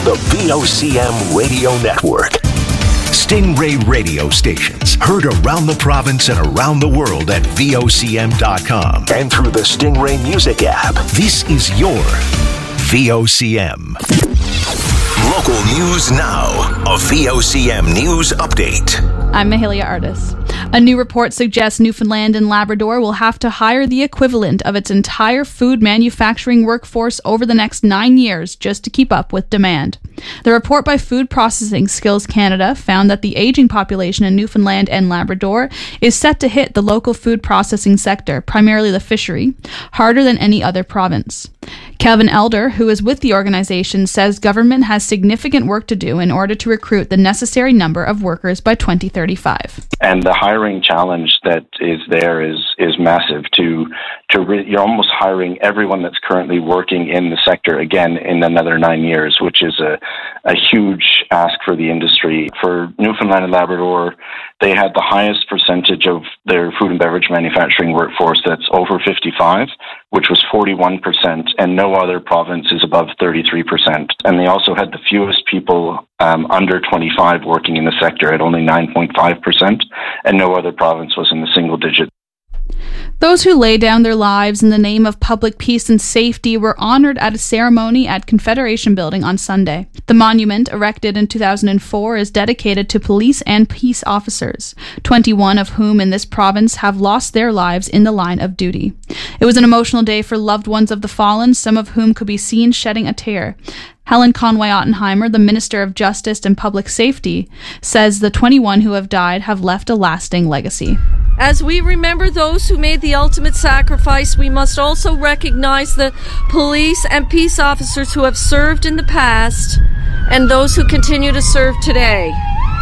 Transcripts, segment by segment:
the VOCM Radio Network. Stingray radio stations heard around the province and around the world at VOCM.com and through the Stingray Music app. This is your VOCM. Local news now. A VOCM news update. I'm Mahalia Artis. A new report suggests Newfoundland and Labrador will have to hire the equivalent of its entire food manufacturing workforce over the next 9 years just to keep up with demand. The report by Food Processing Skills Canada found that the aging population in Newfoundland and Labrador is set to hit the local food processing sector, primarily the fishery, harder than any other province. Kevin Elder, who is with the organization, says government has significant work to do in order to recruit the necessary number of workers by 2035. And the hiring challenge that is there is massive. You're almost hiring everyone that's currently working in the sector again in another 9 years, which is a huge ask for the industry. For Newfoundland and Labrador, they had the highest percentage of their food and beverage manufacturing workforce that's over 55, which was 41%, and no other province is above 33%. And they also had the fewest people under 25 working in the sector at only 9.5%, and no other province was in the single digit. Those who lay down their lives in the name of public peace and safety were honored at a ceremony at Confederation Building on Sunday. The monument, erected in 2004, is dedicated to police and peace officers, 21 of whom in this province have lost their lives in the line of duty. It was an emotional day for loved ones of the fallen, some of whom could be seen shedding a tear. Helen Conway Ottenheimer, the Minister of Justice and Public Safety, says the 21 who have died have left a lasting legacy. As we remember those who made the ultimate sacrifice, we must also recognize the police and peace officers who have served in the past and those who continue to serve today.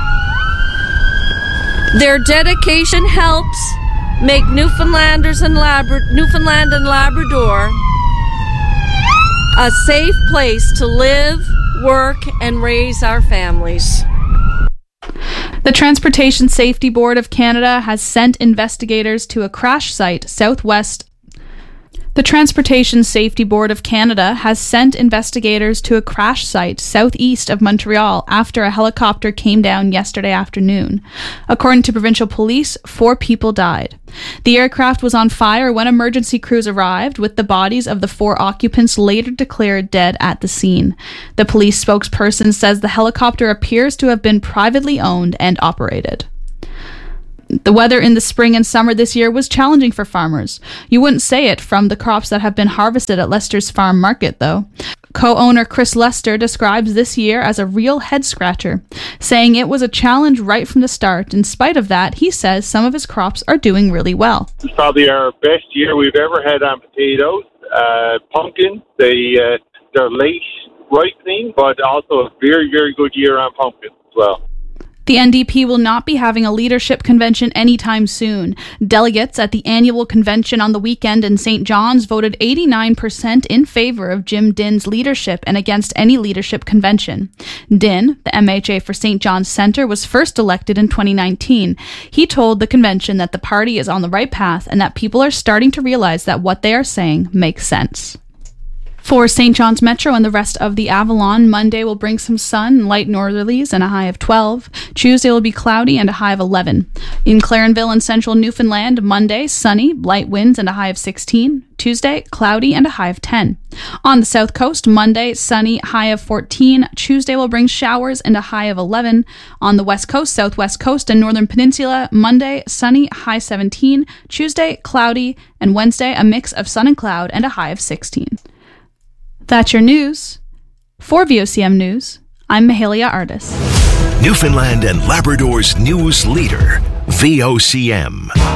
Their dedication helps make Newfoundland and Labrador a safe place to live, work, and raise our families. The Transportation Safety Board of Canada has sent investigators to a crash site southwest. The Transportation Safety Board of Canada has sent investigators to a crash site southeast of Montreal after a helicopter came down yesterday afternoon. According to provincial police, 4 people died. The aircraft was on fire when emergency crews arrived, with the bodies of the 4 occupants later declared dead at the scene. The police spokesperson says the helicopter appears to have been privately owned and operated. The weather in the spring and summer this year was challenging for farmers. You wouldn't say it from the crops that have been harvested at Lester's farm market, though. Co-owner Chris Lester describes this year as a real head-scratcher, saying it was a challenge right from the start. In spite of that, he says some of his crops are doing really well. It's probably our best year we've ever had on potatoes. Pumpkins, they're late ripening, but also a very, very good year on pumpkins as well. The NDP will not be having a leadership convention anytime soon. Delegates at the annual convention on the weekend in St. John's voted 89% in favor of Jim Dinn's leadership and against any leadership convention. Dinn, the MHA for St. John's Centre, was first elected in 2019. He told the convention that the party is on the right path and that people are starting to realize that what they are saying makes sense. For St. John's Metro and the rest of the Avalon, Monday will bring some sun and light northerlies and a high of 12. Tuesday will be cloudy and a high of 11. In Clarenville and central Newfoundland, Monday, sunny, light winds and a high of 16. Tuesday, cloudy and a high of 10. On the south coast, Monday, sunny, high of 14. Tuesday will bring showers and a high of 11. On the west coast, southwest coast, and northern peninsula, Monday, sunny, high 17. Tuesday, cloudy, and Wednesday, a mix of sun and cloud and a high of 16. That's your news. For VOCM News, I'm Mahalia Artis. Newfoundland and Labrador's news leader, VOCM.